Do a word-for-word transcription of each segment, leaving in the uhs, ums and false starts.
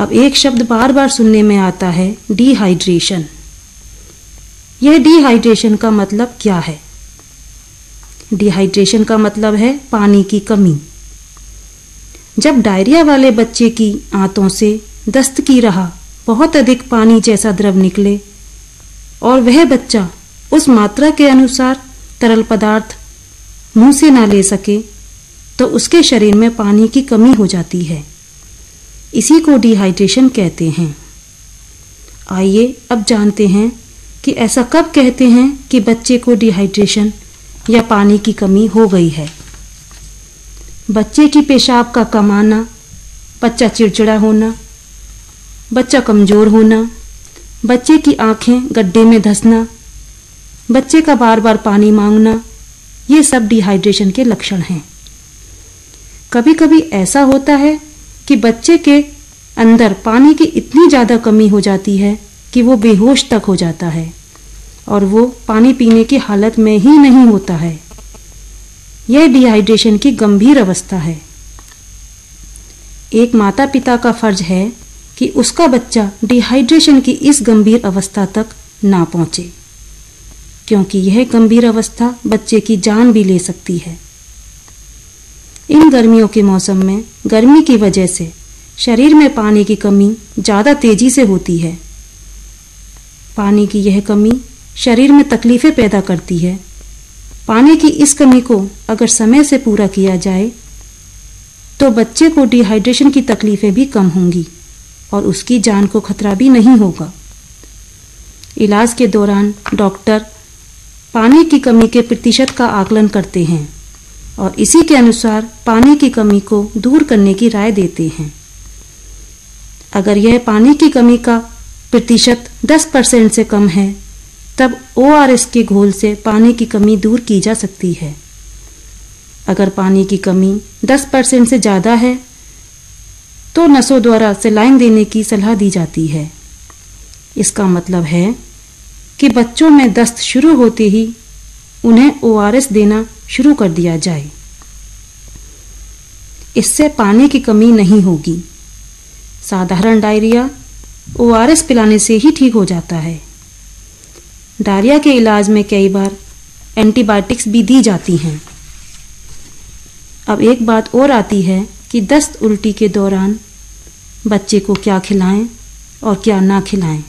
अब एक शब्द बार बार सुनने में आता है, डिहाइड्रेशन। यह डिहाइड्रेशन का मतलब क्या है? डिहाइड्रेशन का मतलब है पानी की कमी। जब डायरिया वाले बच्चे की आंतों से दस्त की राह बहुत अधिक पानी जैसा द्रव निकले और वह बच्चा उस मात्रा के अनुसार तरल पदार्थ मुंह से ना ले सके, तो उसके शरीर में पानी की कमी हो जाती है। इसी को डिहाइड्रेशन कहते हैं। आइए अब जानते हैं कि ऐसा कब कहते हैं कि बच्चे को डिहाइड्रेशन या पानी की कमी हो गई है। बच्चे की पेशाब का कम आना, बच्चा चिड़चिड़ा होना, बच्चा कमजोर होना, बच्चे की आंखें गड्ढे में धंसना, बच्चे का बार बार पानी मांगना, ये सब डिहाइड्रेशन के लक्षण हैं। कभी कभी ऐसा होता है कि बच्चे के अंदर पानी की इतनी ज़्यादा कमी हो जाती है कि वो बेहोश तक हो जाता है और वो पानी पीने की हालत में ही नहीं होता है। यह डिहाइड्रेशन की गंभीर अवस्था है। एक माता पिता का फर्ज है कि उसका बच्चा डिहाइड्रेशन की इस गंभीर अवस्था तक ना पहुंचे, क्योंकि यह गंभीर अवस्था बच्चे की जान भी ले सकती है। इन गर्मियों के मौसम में गर्मी की वजह से शरीर में पानी की कमी ज़्यादा तेजी से होती है। पानी की यह कमी शरीर में तकलीफें पैदा करती है। पानी की इस कमी को अगर समय से पूरा किया जाए तो बच्चे को डिहाइड्रेशन की तकलीफें भी कम होंगी और उसकी जान को खतरा भी नहीं होगा। इलाज के दौरान डॉक्टर पानी की कमी के प्रतिशत का आकलन करते हैं और इसी के अनुसार पानी की कमी को दूर करने की राय देते हैं। अगर यह पानी की कमी का प्रतिशत दस परसेंट से कम है, तब ओ आर एस के घोल से पानी की कमी दूर की जा सकती है। अगर पानी की कमी दस परसेंट से ज़्यादा है तो नसों द्वारा सेलाइन देने की सलाह दी जाती है। इसका मतलब है कि बच्चों में दस्त शुरू होते ही उन्हें ओ आर एस देना शुरू कर दिया जाए। इससे पानी की कमी नहीं होगी। साधारण डायरिया ओ आर एस पिलाने से ही ठीक हो जाता है। डायरिया के इलाज में कई बार एंटीबायोटिक्स भी दी जाती हैं। अब एक बात और आती है कि दस्त उल्टी के दौरान बच्चे को क्या खिलाएं और क्या ना खिलाएं।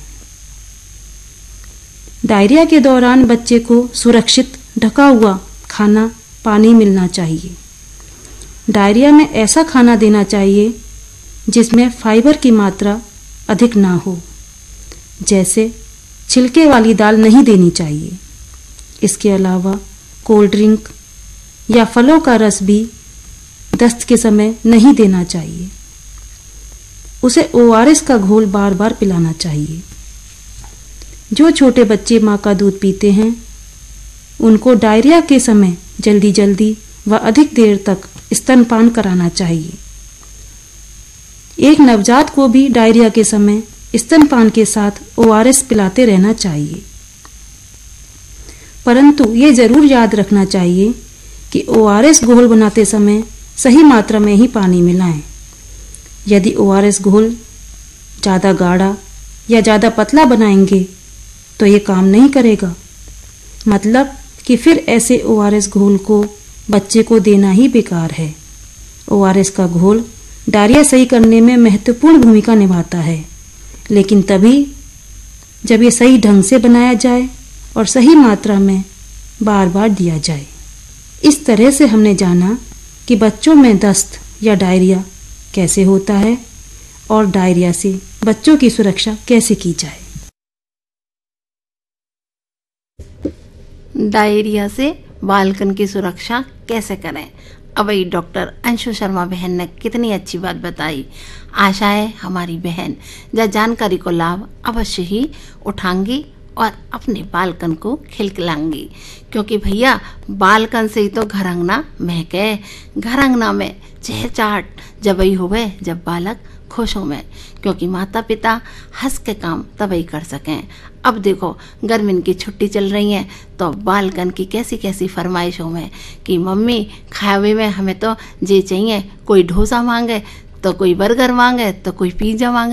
डायरिया के दौरान बच्चे को सुरक्षित ढका हुआ खाना पानी मिलना चाहिए। डायरिया में ऐसा खाना देना चाहिए जिसमें फाइबर की मात्रा अधिक ना हो, जैसे छिलके वाली दाल नहीं देनी चाहिए। इसके अलावा कोल्ड ड्रिंक या फलों का रस भी दस्त के समय नहीं देना चाहिए। उसे ओ आर एस का घोल बार बार पिलाना चाहिए। जो छोटे बच्चे माँ का दूध पीते हैं उनको डायरिया के समय जल्दी जल्दी व अधिक देर तक स्तनपान कराना चाहिए। एक नवजात को भी डायरिया के समय स्तनपान के साथ ओ आर एस पिलाते रहना चाहिए। परंतु ये जरूर याद रखना चाहिए कि ओ आर एस घोल बनाते समय सही मात्रा में ही पानी मिलाएं। यदि ओ आर एस घोल ज़्यादा गाढ़ा या ज़्यादा पतला बनाएंगे तो ये काम नहीं करेगा। मतलब कि फिर ऐसे ओ आर एस घोल को बच्चे को देना ही बेकार है। ओ आर एस का घोल डायरिया सही करने में महत्वपूर्ण भूमिका निभाता है, लेकिन तभी जब ये सही ढंग से बनाया जाए और सही मात्रा में बार बार दिया जाए। इस तरह से हमने जाना कि बच्चों में दस्त या डायरिया कैसे होता है और डायरिया से बच्चों की सुरक्षा कैसे की जाए। डायरिया से बालकन की सुरक्षा कैसे करें। अब वही डॉक्टर अंशु शर्मा बहन ने कितनी अच्छी बात बताई। आशा है हमारी बहन यह जानकारी को लाभ अवश्य ही उठाएंगी और अपने बालकन को खिलखिलाएंगी, क्योंकि भैया बालकन से ही तो घर अंगना महके। घर अंगना में चहचहाट जबई होवे जब बालक खुश हो में, क्योंकि माता पिता हंस के काम तभी कर सकें। अब देखो गर्मी की छुट्टी चल रही है तो बालकन की कैसी कैसी फरमाइशों में कि मम्मी खावे में हमें तो ये चाहिए, कोई डोसा मांगे तो कोई बर्गर मांगे तो कोई पिज्जा मांगे।